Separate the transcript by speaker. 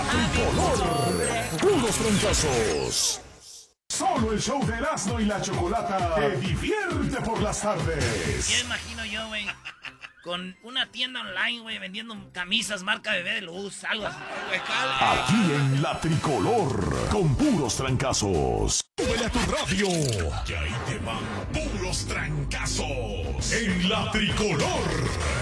Speaker 1: tricolor. Puros trancazos. Solo el show de Erasmo y la Chocolata te divierte por las tardes.
Speaker 2: Ya imagino yo, güey, con una tienda online, güey, vendiendo camisas marca Bebé de Luz, algo así.
Speaker 1: Aquí en la Tricolor, con puros trancazos. ¡Súbele a tu radio! Que ahí te van puros trancazos en la Tricolor.